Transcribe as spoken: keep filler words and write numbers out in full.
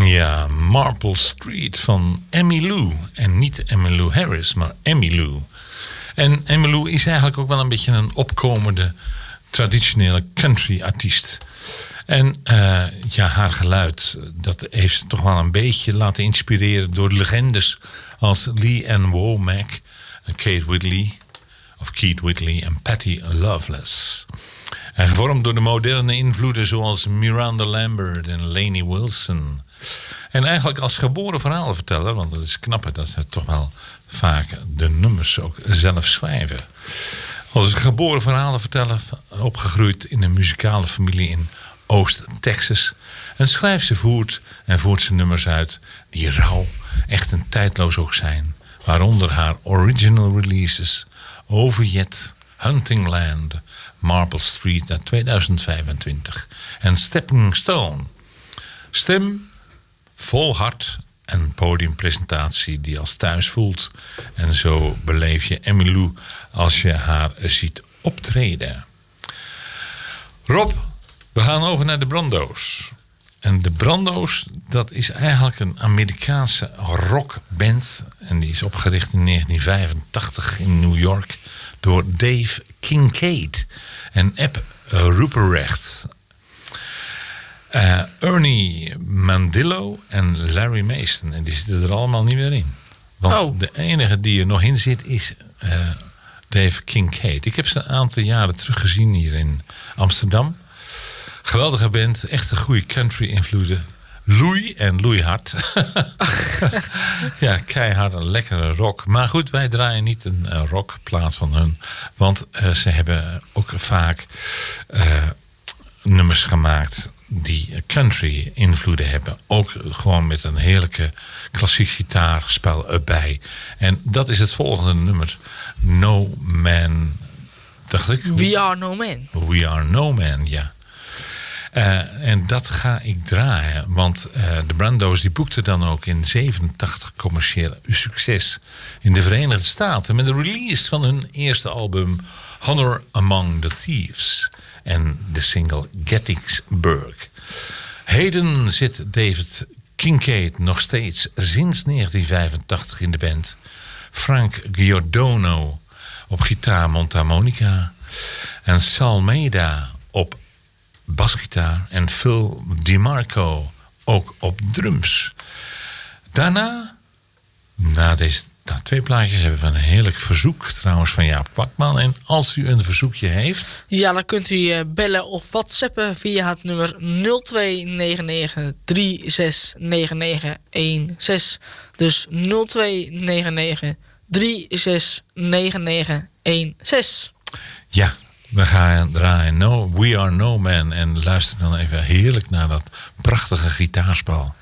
Ja, Marble Street van Emmylou. En niet Emmylou Harris, maar Emmylou. En Emmylou is eigenlijk ook wel een beetje een opkomende traditionele country artiest. En uh, ja, haar geluid, dat heeft ze toch wel een beetje laten inspireren door legendes als Lee Ann Womack, Kate Whitley, of Keith Whitley en Patty Loveless. En gevormd door de moderne invloeden zoals Miranda Lambert en Lainey Wilson. En eigenlijk als geboren verhalenverteller, want dat is knap dat ze toch wel vaak de nummers ook zelf schrijven. Als geboren verhalenverteller, opgegroeid in een muzikale familie in Oost-Texas. En schrijft ze voert en voert ze nummers uit die rauw, echt en tijdloos ook zijn. Waaronder haar original releases Over Yet, Hunting Land, Marble Street uit tweeduizend vijfentwintig en Stepping Stone. Stem, vol hart en podiumpresentatie die als thuis voelt. En zo beleef je Emmylou als je haar ziet optreden. Rob, we gaan over naar de Brando's. En de Brando's, dat is eigenlijk een Amerikaanse rockband. En die is opgericht in negentien vijfentachtig in New York door Dave Kincaid en Eb Ruprecht. Uh, Ernie Mandillo en Larry Mason. En die zitten er allemaal niet meer in. Want oh. de enige die er nog in zit is uh, Dave Kincaid. Ik heb ze een aantal jaren teruggezien hier in Amsterdam. Geweldige band, echt een goede country invloeden. Loei en loeihard. Ja, keihard, een lekkere rock. Maar goed, wij draaien niet een uh, rockplaat van hun. Want uh, ze hebben ook vaak uh, nummers gemaakt die country invloeden hebben. Ook gewoon met een heerlijke klassiek gitaarspel erbij. En dat is het volgende nummer. No Man, dacht ik. We Are No Man. We Are No Man, ja. Uh, en dat ga ik draaien. Want uh, de Brando's die boekten dan ook in zevenentachtig commercieel succes in de Verenigde Staten. Met de release van hun eerste album Honor Among the Thieves. En de single Gettysburg. Heden zit David Kincaid nog steeds sinds negentien vijfentachtig in de band. Frank Giordano op gitaar mondharmonica. En Salmeda op basgitaar. En Phil DiMarco ook op drums. Daarna, na deze na twee plaatjes, hebben we een heerlijk verzoek trouwens van Jaap Kwakman. En als u een verzoekje heeft... Ja, dan kunt u bellen of whatsappen via het nummer nul twee negen negen drie zes negen negen een zes. Dus nul twee negen negen drie zes negen negen een zes. Ja, we gaan draaien no, We Are No Man. En luister dan even heerlijk naar dat prachtige gitaarspel.